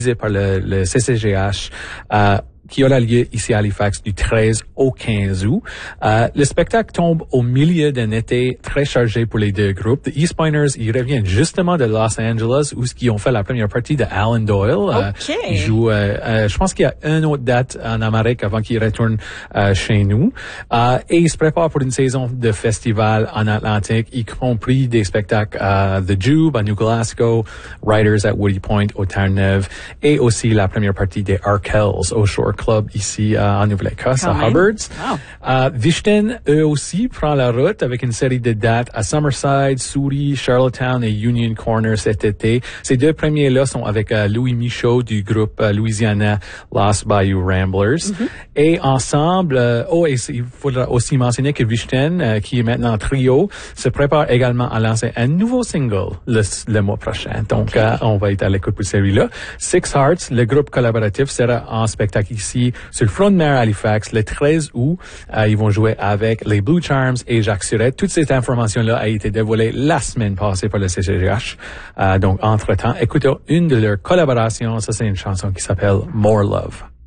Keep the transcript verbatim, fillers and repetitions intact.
par le, le C C G H euh, qui aura lieu ici à Halifax du treize au quinze août. Euh, le spectacle tombe au milieu d'un été très chargé pour les deux groupes. The East Pointers, ils reviennent justement de Los Angeles où ils ont fait la première partie de Alan Doyle. Okay. Euh, ils jouent, euh, euh, je pense qu'il y a une autre date en Amérique avant qu'ils retournent euh, chez nous. Euh, et ils se préparent pour une saison de festival en Atlantique, y compris des spectacles à The Jube, à New Glasgow, Riders at Woody Point, au Terre-Neuve, et aussi la première partie des Arkells au Shore Club ici euh, en Nouvelle-Écosse, à Hubbards. Wow. Euh, Vichten, eux aussi, prend la route avec une série de dates à Summerside, Souris, Charlottetown et Union Corner cet été. Ces deux premiers-là sont avec euh, Louis Michaud du groupe euh, Louisiana Lost Bayou Ramblers. Mm-hmm. Et ensemble, euh, oh, et il faudra aussi mentionner que Vichten, euh, qui est maintenant trio, se prépare également à lancer un nouveau single le, le mois prochain. Donc, okay. euh, on va être à l'écoute pour celui-là. Six Hearts, le groupe collaboratif, sera en spectacle ici sur le front de mer à Halifax le treize août. Euh, ils vont jouer avec les Blue Charms et Jacques Surette. Toute cette information-là a été dévoilée la semaine passée par le C C G H. Euh, donc, entre-temps, écoutons une de leurs collaborations. Ça, c'est une chanson qui s'appelle More Love.